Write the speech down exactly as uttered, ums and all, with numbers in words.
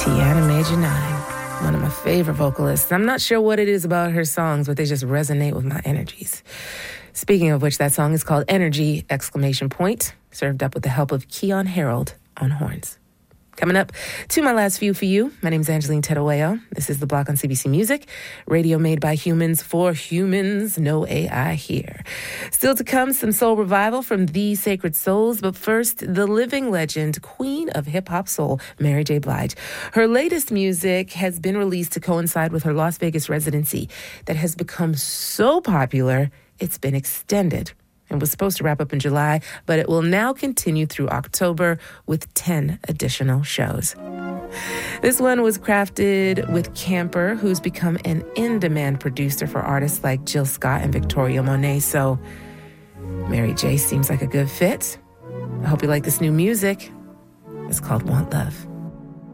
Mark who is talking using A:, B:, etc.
A: Tiana Major Nine, one of my favorite vocalists. I'm not sure what it is about her songs, but they just resonate with my energies. Speaking of which, that song is called Energy, exclamation point, served up with the help of Keon Harold on horns. Coming up to my last few for you. My name is Angeline Tedoeo. This is The Block on C B C Music. Radio made by humans for humans. No A I here. Still to come, some soul revival from The Sacred Souls. But first, the living legend, queen of hip-hop soul, Mary J. Blige. Her latest music has been released to coincide with her Las Vegas residency that has become so popular, it's been extended. And was supposed to wrap up in July, but it will now continue through October with ten additional shows. This one was crafted with Camper, who's become an in-demand producer for artists like Jill Scott and Victoria Monet. So Mary J seems like a good fit. I hope you like this new music. It's called Want Love.